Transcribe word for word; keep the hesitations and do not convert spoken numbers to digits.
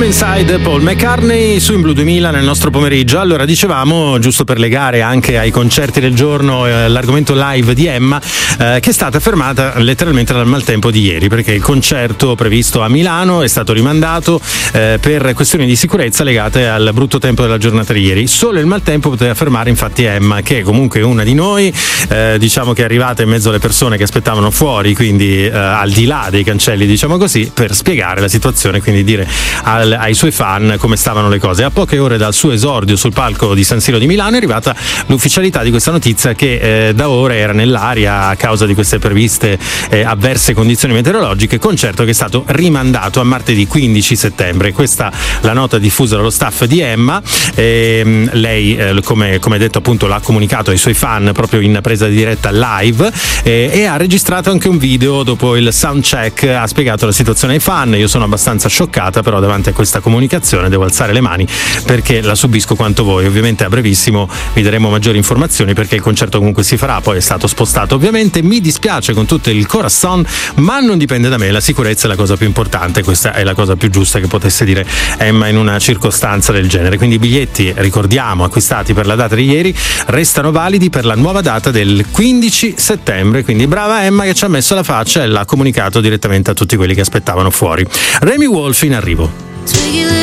Inside Paul McCartney su In Blue duemila nel nostro pomeriggio. Allora, dicevamo, giusto per legare anche ai concerti del giorno eh, l'argomento live di Emma, eh, che è stata fermata letteralmente dal maltempo di ieri, perché il concerto previsto a Milano è stato rimandato eh, per questioni di sicurezza legate al brutto tempo della giornata di ieri. Solo il maltempo poteva fermare infatti Emma, che è comunque una di noi, eh, diciamo che è arrivata in mezzo alle persone che aspettavano fuori, quindi eh, al di là dei cancelli, diciamo così, per spiegare la situazione, quindi dire al ai suoi fan come stavano le cose. A poche ore dal suo esordio sul palco di San Siro di Milano è arrivata l'ufficialità di questa notizia, che eh, da ora era nell'aria a causa di queste previste eh, avverse condizioni meteorologiche, concerto che è stato rimandato a martedì quindici settembre. Questa la nota diffusa dallo staff di Emma. Eh, lei eh, come, come detto appunto l'ha comunicato ai suoi fan proprio in presa di diretta live eh, e ha registrato anche un video dopo il soundcheck. Ha spiegato la situazione ai fan. Io sono abbastanza scioccata, però davanti a questa comunicazione devo alzare le mani perché la subisco quanto voi. Ovviamente a brevissimo vi daremo maggiori informazioni, perché il concerto comunque si farà, poi è stato spostato ovviamente. Mi dispiace con tutto il corazon, ma non dipende da me, la sicurezza è la cosa più importante, questa è la cosa più giusta che potesse dire Emma in una circostanza del genere. Quindi i biglietti, ricordiamo, acquistati per la data di ieri restano validi per la nuova data del quindici settembre, quindi brava Emma che ci ha messo la faccia e l'ha comunicato direttamente a tutti quelli che aspettavano fuori. Remy Wolf in arrivo.